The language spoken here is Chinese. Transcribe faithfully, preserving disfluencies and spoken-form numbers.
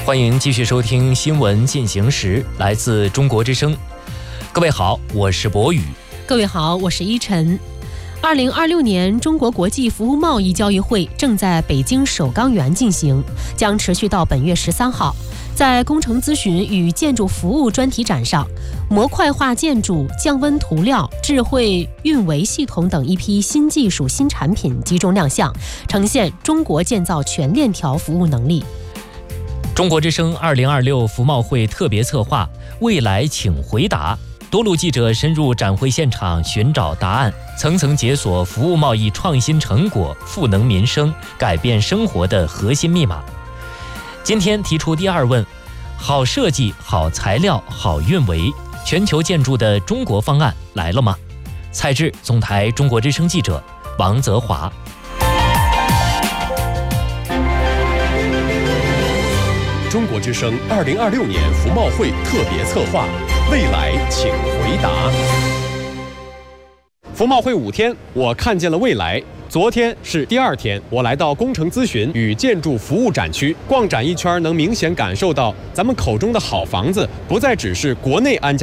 欢迎继续收听新闻进行时，来自中国之声。各位好，我是博宇。 各位好，我是依晨。二零二六年中国国际服务贸易交易会正在北京首钢园进行，将持续到本月十三号。在工程咨询与建筑服务专题展上，模块化建筑、降温涂料、智慧运维系统等一批新技术新产品集中亮相，呈现中国建造全链条服务能力。 中国之声二零二六服贸会特别策划未来请回答，多路记者深入展会现场寻找答案，层层解锁服务贸易创新成果赋能民生、改变生活的核心密码。今天提出第二问：好设计、好材料、好运维，全球建筑的中国方案来了吗？蔡志，总台中国之声记者王泽华。 中国之声二零二六年服贸会特别策划，未来请回答。服贸会五天，我看见了未来。昨天是第二天，我来到工程咨询与建筑服务展区逛展一圈，能明显感受到咱们口中的好房子，不再只是国内安家